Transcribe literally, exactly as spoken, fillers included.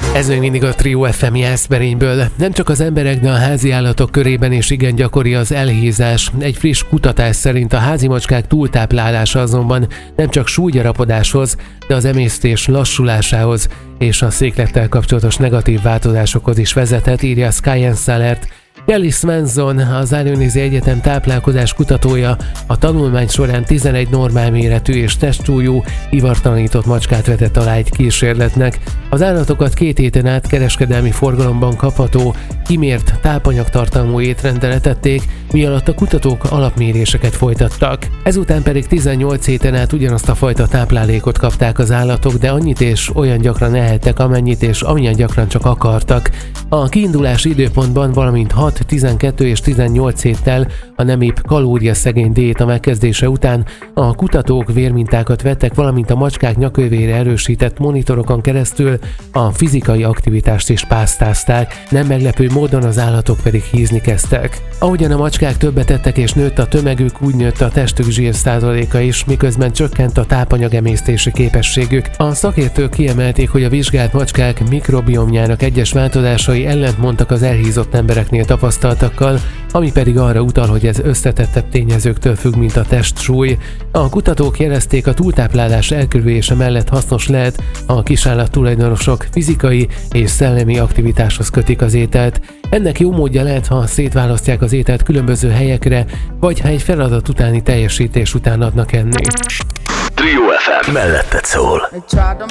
Ez még mindig a Trio ef em Jászberényből. Nem csak az emberek, de a házi állatok körében is igen gyakori az elhízás. Egy friss kutatás szerint a házi macskák túltáplálása azonban nem csak súlygyarapodáshoz, de az emésztés lassulásához és a széklettel kapcsolatos negatív változásokhoz is vezethet, írja a Science Alert. Kelly Svensson, az Ioannina Egyetem táplálkozás kutatója, a tanulmány során tizenegy normál méretű és testsúlyú, ivartalanított macskát vetett alá egy kísérletnek. Az állatokat két héten át kereskedelmi forgalomban kapható, kimért tápanyagtartalmú étrendre etették, mi alatt a kutatók alapméréseket folytattak. Ezután pedig tizennyolc héten át ugyanazt a fajta táplálékot kapták az állatok, de annyit és olyan gyakran ehettek, amennyit és amilyen gyakran csak akartak. A kiindulási időpontban, valamint hat, tizenkettő és tizennyolc héttel a nem épp kalóriaszegény diéta megkezdése után a kutatók vérmintákat vettek, valamint a macskák nyakövére erősített monitorokon keresztül a fizikai aktivitást is pásztázták, nem meglepő módon az állatok pedig hízni kezdtek. Ahogyan a macskák többet ettek és nőtt a tömegük, úgy nőtt a testük zsír százaléka is, miközben csökkent a tápanyagemésztési képességük. A szakértők kiemelték, hogy a vizsgált macskák mikrobiomjának egyes változásai ellentmondtak az elhízott embereknél tapasztaltakkal, ami pedig arra utal, hogy ez összetettebb tényezőktől függ, mint a testsúly. A kutatók jelezték, a túltáplálás elkerülése mellett hasznos lehet, a kisállat tulajdonosok fizikai és szellemi aktivitáshoz kötik az ételt. Ennek jó módja lehet, ha szétválasztják az ételt különböző helyekre, vagy ha egy feladat utáni teljesítés után adnak enni. Trio ef em melletted szól.